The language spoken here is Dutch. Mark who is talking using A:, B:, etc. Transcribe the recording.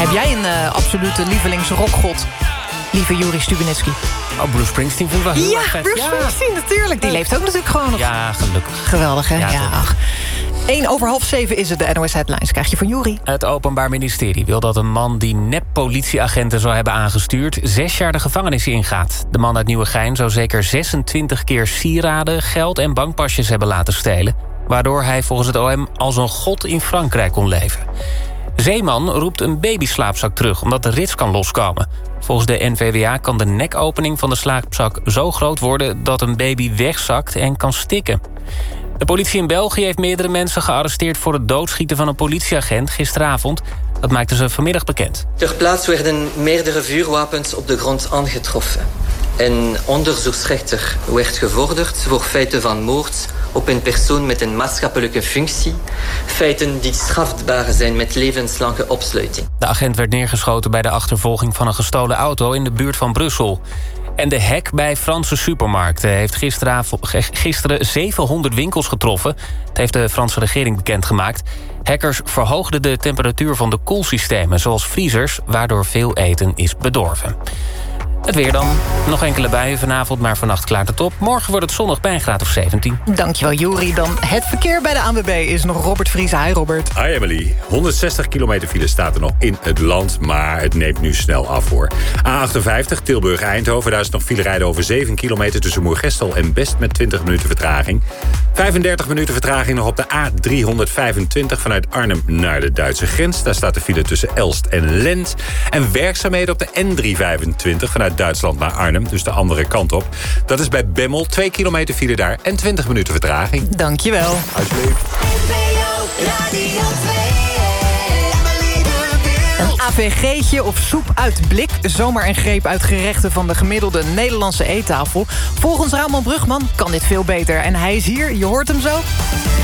A: Heb jij een absolute lievelingsrockgod, lieve Juri Stubenitski?
B: Oh, Bruce Springsteen vind ik wel heel erg vet.
A: Bruce Springsteen, natuurlijk. Die leeft ook natuurlijk gewoon nog.
B: Ja, gelukkig.
A: Geweldig, hè?
B: Ja,
A: ach. 6:01 is het, de NOS Headlines. Krijg je van Juri.
B: Het Openbaar Ministerie wil dat een man die nep-politieagenten zou hebben aangestuurd 6 jaar de gevangenis ingaat. De man uit Nieuwegein zou zeker 26 keer sieraden, geld en bankpasjes hebben laten stelen, waardoor hij volgens het OM als een god in Frankrijk kon leven. Zeeman roept een babyslaapzak terug omdat de rits kan loskomen. Volgens de NVWA kan de nekopening van de slaapzak zo groot worden dat een baby wegzakt en kan stikken. De politie in België heeft meerdere mensen gearresteerd voor het doodschieten van een politieagent gisteravond. Dat maakten ze vanmiddag bekend.
C: Ter plaatse werden meerdere vuurwapens op de grond aangetroffen. Een onderzoeksrechter werd gevorderd voor feiten van moord op een persoon met een maatschappelijke functie. Feiten die strafbaar zijn met levenslange opsluiting.
B: De agent werd neergeschoten bij de achtervolging van een gestolen auto in de buurt van Brussel. En de hack bij Franse supermarkten heeft gisteren 700 winkels getroffen. Dat heeft de Franse regering bekendgemaakt. Hackers verhoogden de temperatuur van de koelsystemen, zoals vriezers, waardoor veel eten is bedorven. Het weer dan. Nog enkele buien vanavond, maar vannacht klaart het op. Morgen wordt het zonnig bij een graad of 17.
A: Dankjewel, Juri. Dan het verkeer bij de ANWB is nog Robert Vries. Hi, Robert.
D: Hi, Emily. 160 kilometer file staat er nog in het land, maar het neemt nu snel af, hoor. A58, Tilburg-Eindhoven. Daar is nog file rijden over 7 kilometer tussen Moergestel en Best met 20 minuten vertraging. 35 minuten vertraging nog op de A325 vanuit Arnhem naar de Duitse grens. Daar staat de file tussen Elst en Lent. En werkzaamheden op de N325 vanuit Duitsland naar Arnhem, dus de andere kant op. Dat is bij Bemmel, 2 kilometer file daar en 20 minuten vertraging.
A: Dankjewel.
D: Alsjeblieft.
A: Een AVG'tje of soep uit blik. Zomaar een greep uit gerechten van de gemiddelde Nederlandse eettafel. Volgens Ramon Brugman kan dit veel beter. En hij is hier, je hoort hem zo.